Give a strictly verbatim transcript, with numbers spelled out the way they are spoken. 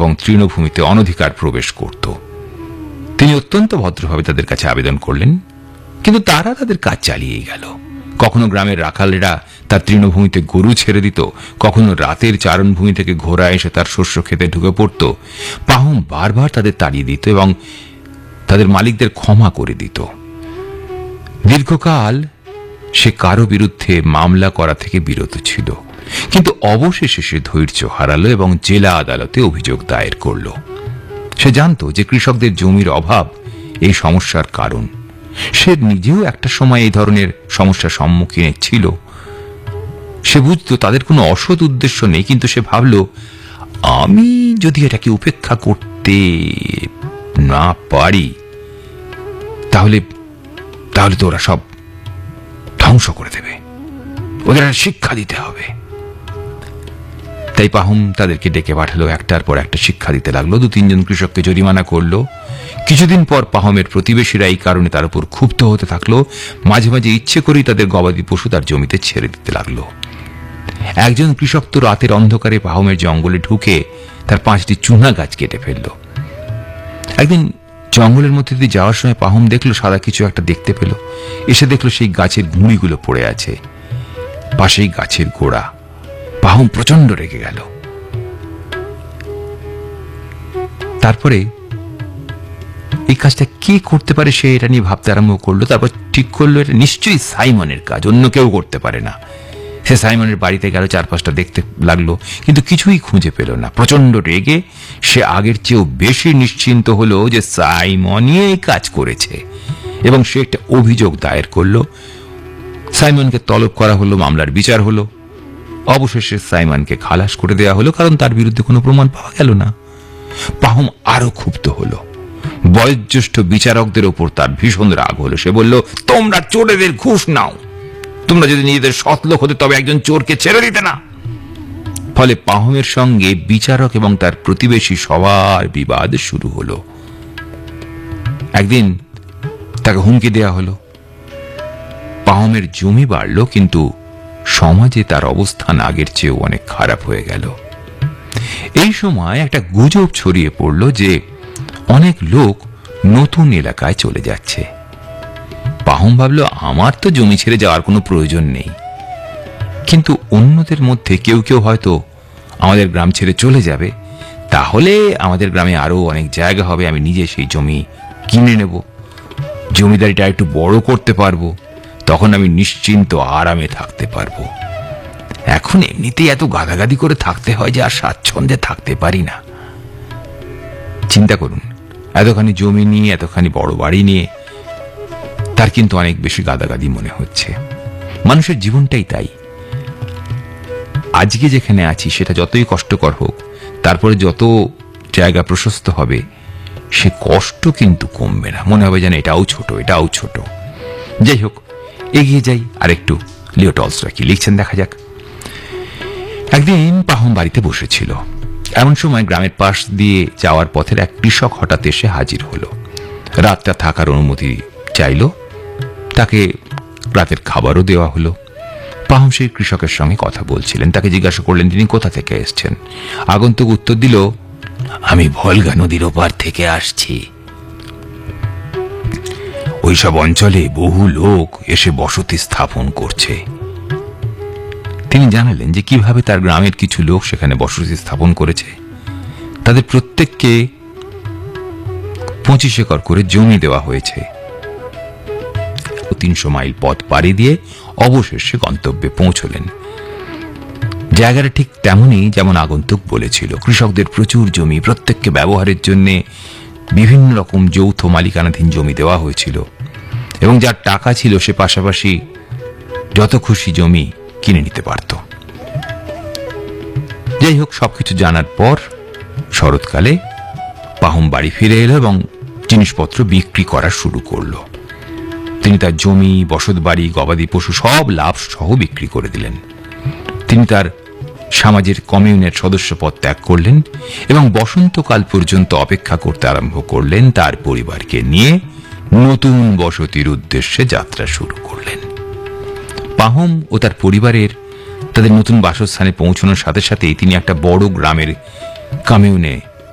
এবং তৃণভূমিতে অনধিকার প্রবেশ করত। তিনি অত্যন্ত ভদ্রভাবে তাদের কাছে আবেদন করলেন, কিন্তু তারা তাদের কাজ চালিয়েই গেল। কখনো গ্রামের রাখালেরা তার তৃণভূমিতে গরু ছেড়ে দিত, কখনো রাতের চারণভূমি থেকে ঘোড়া এসে তার শস্য খেতে ঢুকে পড়ত। পাহুম বারবার তাদের তাড়িয়ে দিত এবং তাদের মালিকদের ক্ষমা করে দিত। দীর্ঘকাল সে কারো বিরুদ্ধে মামলা করা থেকে বিরত ছিল, কিন্তু অবশেষে সে ধৈর্য হারালো এবং জেলা আদালতে অভিযোগ দায়ের করল। সে জানত যে কৃষকদের জমির অভাব এই সমস্যার কারণ। সে নিজেও একটা সময় এই ধরনের সমস্যার সম্মুখীন ছিল। সে বুঝত তাদের কোনো অসৎ উদ্দেশ্য নেই, কিন্তু সে ভাবল, আমি যদি এটাকে উপেক্ষা করতে না পারি তাহলে তাহলে তো ওরা সব ধ্বংস করে দেবে, ওদের শিক্ষা দিতে হবে। তাই পাহুম তাদেরকে ডেকে পাঠালো, একটার পর একটা শিক্ষা দিতে লাগলো। দু তিনজন কৃষককে জরিমানা করলো। কিছুদিন পর পাহুমের প্রতিবেশীরা এই কারণে তার উপর ক্ষুব্ধ হতে থাকলো। মাঝে মাঝে ইচ্ছে করেই তাদের গবাদি পশু তার জমিতে ছেড়ে দিতে লাগলো। একজন কৃষক তো রাতের অন্ধকারে পাহুমের জঙ্গলে ঢুকে তার পাঁচটি চুনা গাছ কেটে ফেলল। একদিন জঙ্গলের মধ্যে দিয়ে যাওয়ার সময় পাহুম দেখলো সাদা কিছু একটা দেখতে পেল। এসে দেখলো সেই গাছের গুঁড়িগুলো পড়ে আছে, পাশেই গাছের গোড়া। পাহুম প্রচন্ড রেগে গেল। তারপরে এই কাজটা কে করতে পারে সে এটা নিয়ে ভাবতে আরম্ভ করলো। তারপর ঠিক করলো এটা নিশ্চয়ই সাইমনের কাজ, অন্য কেউ করতে পারে না। সে সাইমনের বাড়িতে গেল, চারপাশটা দেখতে লাগলো, কিন্তু কিছুই খুঁজে পেল না। প্রচন্ড রেগে সে আগের চেয়েও বেশি নিশ্চিন্ত হলো যে সাইমনই এই কাজ করেছে, এবং সে একটা অভিযোগ দায়ের করলো। সাইমনকে তলব করা হলো, মামলার বিচার হলো। অবশেষে সাইমনকে খালাস করে দেওয়া হলো, কারণ তার বিরুদ্ধে কোনো প্রমাণ পাওয়া গেল না। পাহুম আরো ক্ষুব্ধ হলো। বয়োজ্যেষ্ঠ বিচারকদের ওপর তার ভীষণ রাগ হলো। সে বলল, তোমরা চোরেদের ঘুষ নাও, তোমরা যদি নিজেদের সৎলোক হতে তবে একজন চোরকে ছেড়ে দিতে না। ফলে পাহুমের সঙ্গে বিচারক এবং তার প্রতিবেশী সবার বিবাদ শুরু হলো। একদিন তাকে হুমকি দেয়া হলো। পাহুমের জমি বাড়ল, কিন্তু সমাজে তার অবস্থান আগের চেয়েও অনেক খারাপ হয়ে গেল। এই সময় একটা গুজব ছড়িয়ে পড়ল যে অনেক লোক নতুন এলাকায় চলে যাচ্ছে। পাহুম ভাবল, আমার তো জমি ছেড়ে যাওয়ার কোনো প্রয়োজন নেই, কিন্তু অন্যদের মধ্যে কেউ কেউ হয়তো আমাদের গ্রাম ছেড়ে চলে যাবে, তাহলে আমাদের গ্রামে আরো অনেক জায়গা হবে, আমি নিজে সেই জমি কিনে নেব, জমিদারিটা একটু বড় করতে পারবো, তখন আমি নিশ্চিন্ত আরামে থাকতে পারবো। এখন এমনিতেই এত গাদাগাদি করে থাকতে হয় যে আর স্বাচ্ছন্দ্যে থাকতে পারি না। চিন্তা করুন, এতখানি জমি নিয়ে, এতখানি বড় বাড়ি নিয়ে তার কিন্তু অনেক বেশি গাদাগাদি মনে হচ্ছে। মানুষের জীবনটাই তাই। আজকে যেখানে আছি সেটা যতই কষ্টকর হোক, তারপরে যত জায়গা প্রশস্ত হবে সে কষ্ট কিন্তু কমবে না। মনে হবে যেন এটাও ছোট, এটাও ছোট। যাই হোক, এগিয়ে যাই আর একটু। লিও টলস্টয় কি লিখছেন দেখা যাক। একদিন পাহুম বাড়িতে বসেছিল। এমন সময় গ্রামের পাশ দিয়ে যাওয়ার পথের এক কৃষক হঠাৎ এসে হাজির হলো। রাতটা থাকার অনুমতি চাইল, তাকে রাতের খাবারও দেওয়া হলো। পাহুম সেই কৃষকের সঙ্গে কথা বলছিলেন। তাকে জিজ্ঞাসা করলেন তিনি কোথা থেকে এসছেন। আগন্তুক উত্তর দিল, আমি ভলগা নদীর ওপার থেকে আসছি। ওইসব অঞ্চলে বহু লোক এসে বসতি স্থাপন করছে। তিনি জানালেন যে কিভাবে তার গ্রামের কিছু লোক সেখানে বসতি স্থাপন করেছে। তাদের প্রত্যেককে পঁচিশ একর করে জমি দেওয়া হয়েছে। তিনশো মাইল পথ পাড়ি দিয়ে অবশেষে গন্তব্যে পৌঁছলেন। জায়গাটা ঠিক তেমনই যেমন আগন্তুক বলেছিল। কৃষকদের প্রচুর জমি, প্রত্যেককে ব্যবহারের জন্য বিভিন্ন রকম যৌথ মালিকানাধীন জমি দেওয়া হয়েছিল, এবং যার টাকা ছিল সে পাশাপাশি যত খুশি জমি কিনে নিতে পারত। যাই হোক, সবকিছু জানার পর শরৎকালে পাহুম বাড়ি ফিরে এলো এবং জিনিসপত্র বিক্রি করা শুরু করলো। তিনি তার জমি, বসত বাড়ি, গবাদি পশু সব লাভ সহ বিক্রি করে দিলেন। তিনি তার সমাজের কমিউনের সদস্যপদ ত্যাগ করলেন এবং বসন্তকাল পর্যন্ত অপেক্ষা করতে আরম্ভ করলেন তার পরিবারকে নিয়ে নতুন বসতির উদ্দেশ্যে যাত্রা শুরু করলেন। পাহুম ও তার পরিবারের তাদের নতুন বাসস্থানে পৌঁছানোর সাথে সাথেই তিনি একটা বড় গ্রামের কমিউনে